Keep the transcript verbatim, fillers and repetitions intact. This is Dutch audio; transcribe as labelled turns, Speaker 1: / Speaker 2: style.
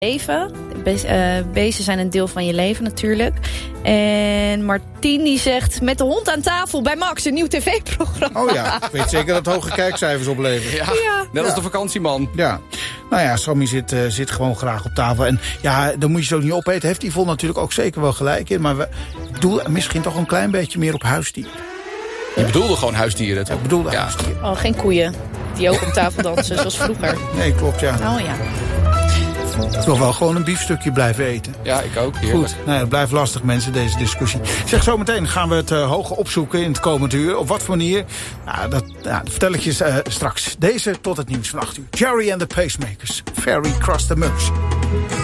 Speaker 1: leven. Be- uh, beesten zijn een deel van je leven natuurlijk. En Martien die zegt... met de hond aan tafel bij Max, een nieuw tv-programma.
Speaker 2: Oh ja, ik weet zeker dat hoge kijkcijfers opleveren.
Speaker 3: Ja,
Speaker 1: Ja.
Speaker 3: net als
Speaker 2: Ja.
Speaker 3: de vakantieman.
Speaker 2: Ja, nou ja, Sammy zit, uh, zit gewoon graag op tafel. En ja, dan moet je ze ook niet opeten. Heeft Yvonne natuurlijk ook zeker wel gelijk in. Maar we, ik bedoel misschien toch een klein beetje meer op huisdier.
Speaker 3: Je bedoelde gewoon huisdieren, toch?
Speaker 2: Ik bedoel
Speaker 3: Ja.
Speaker 2: huisdier.
Speaker 1: Oh, geen koeien die ook op tafel dansen, zoals vroeger.
Speaker 2: Nee, klopt, ja.
Speaker 1: Oh ja.
Speaker 2: Ik wil wel gewoon een biefstukje blijven eten.
Speaker 3: Ja, ik ook. Heerlijk.
Speaker 2: Goed, nou, het blijft lastig, mensen, deze discussie. Ik zeg, zometeen gaan we het uh, hoger opzoeken in het komend uur. Op wat voor manier? Nou, dat, nou, dat vertel ik je uh, straks. Deze tot het nieuws van acht uur. Jerry and the Pacemakers. Ferry Cross the Meuse.